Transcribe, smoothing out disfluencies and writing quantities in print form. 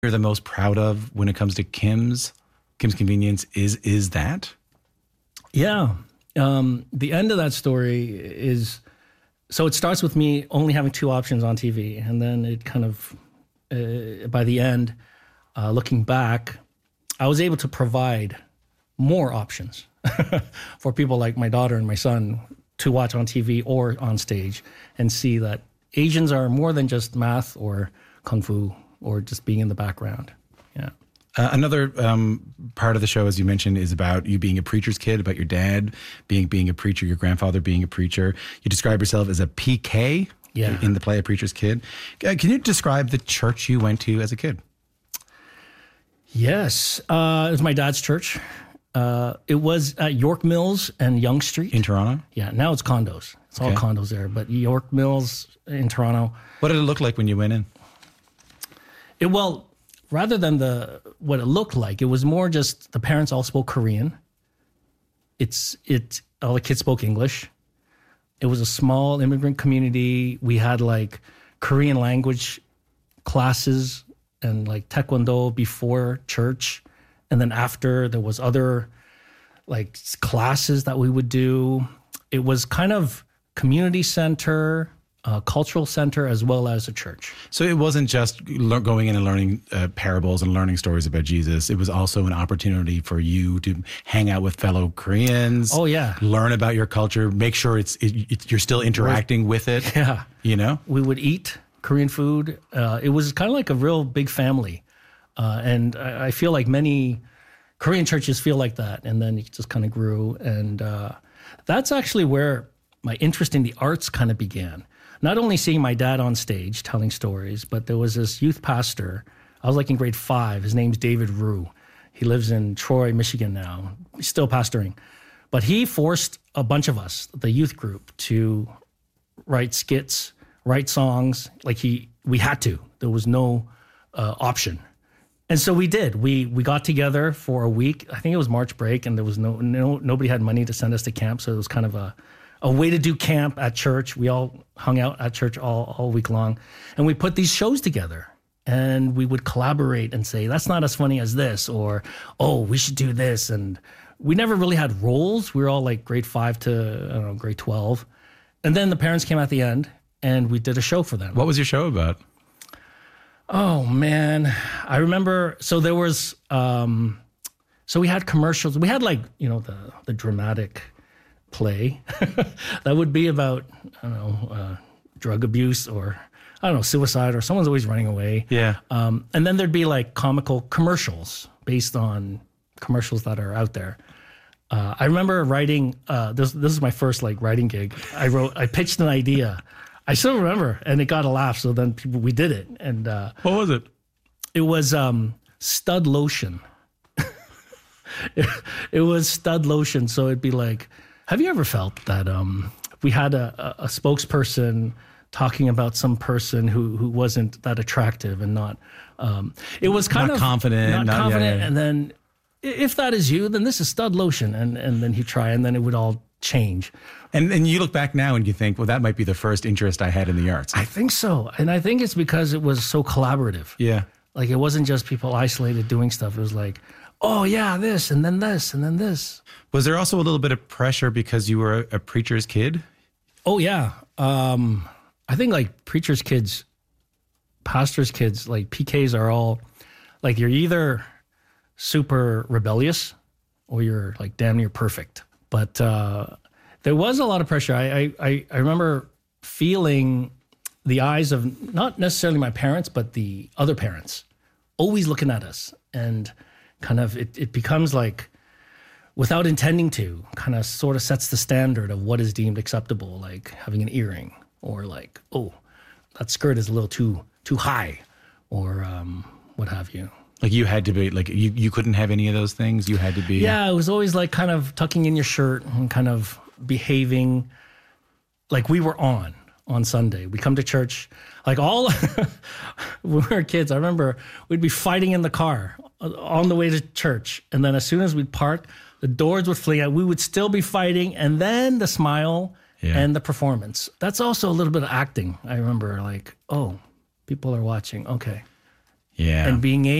you're the most proud of when it comes to Kim's Convenience is that? Yeah. The end of that story is, so it starts with me only having two options on TV. And then it kind of, by the end, looking back, I was able to provide more options for people like my daughter and my son to watch on TV or on stage and see that Asians are more than just math or kung fu or just being in the background. Yeah. Another part of the show, as you mentioned, is about you being a preacher's kid, about your dad being a preacher, your grandfather being a preacher. You describe yourself as a PK in the play A Preacher's Kid. Can you describe the church you went to as a kid? Yes. It was my dad's church. It was at York Mills and Yonge Street. In Toronto? Yeah, now it's condos. It's all condos there, but York Mills in Toronto. What did it look like when you went in? Rather than what it looked like, it was more just the parents all spoke Korean. All the kids spoke English. It was a small immigrant community. We had like Korean language classes and like Taekwondo before church. And then after, there was other like classes that we would do. It was kind of community center, cultural center, as well as a church. So it wasn't just going in and learning parables and learning stories about Jesus. It was also an opportunity for you to hang out with fellow Koreans. Oh, yeah. Learn about your culture. Make sure you're still interacting with it. Yeah. You know? We would eat Korean food. It was kind of like a real big family. And I feel like many Korean churches feel like that. And then it just kind of grew. And that's actually where my interest in the arts kind of began. Not only seeing my dad on stage telling stories, but there was this youth pastor. I was like in grade 5. His name's David Rue. He lives in Troy, Michigan now. He's still pastoring. But he forced a bunch of us, the youth group, to write skits, write songs. Like we had to. There was no option. And so we did. We got together for a week. I think it was March break, and there was nobody had money to send us to camp, so it was kind of a way to do camp at church. We all hung out at church all week long, and we put these shows together, and we would collaborate and say, that's not as funny as this, or, oh, we should do this. And we never really had roles. We were all like grade 5 to, grade 12. And then the parents came at the end, and we did a show for them. What was your show about? Oh, man. I remember, so there was, so we had commercials. We had like, the dramatic play that would be about, drug abuse or, suicide, or someone's always running away. Yeah. And then there'd be like comical commercials based on commercials that are out there. I remember writing, this is my first like writing gig. I pitched an idea. I still remember, and it got a laugh. So then we did it. And what was it? It was Stud Lotion. It was Stud Lotion. So it'd be like, have you ever felt that we had a spokesperson talking about some person who wasn't that attractive and not, it was kind not of confident, not confident. Yeah. And then if that is you, then this is Stud Lotion. And then he'd try, and then it would all change. And you look back now and you think, well, that might be the first interest I had in the arts. I think so. And I think it's because it was so collaborative. Yeah. Like it wasn't just people isolated doing stuff. It was like, oh yeah, this, and then this, and then this. Was there also a little bit of pressure because you were a preacher's kid? Oh yeah. I think like preacher's kids, pastor's kids, like PKs are all like, you're either super rebellious or you're like damn near perfect. But there was a lot of pressure. I remember feeling the eyes of not necessarily my parents, but the other parents always looking at us. And kind of it becomes like, without intending to, kind of sort of sets the standard of what is deemed acceptable, like having an earring, or like, oh, that skirt is a little too high, or what have you. Like you had to be, like you couldn't have any of those things? You had to be... Yeah, it was always like kind of tucking in your shirt and kind of behaving like we were on Sunday. We come to church, like all, when we were kids, I remember we'd be fighting in the car on the way to church. And then as soon as we'd park, the doors would fling out. We would still be fighting. And then the smile and the performance. That's also a little bit of acting. I remember like, oh, people are watching. Okay. Yeah. And being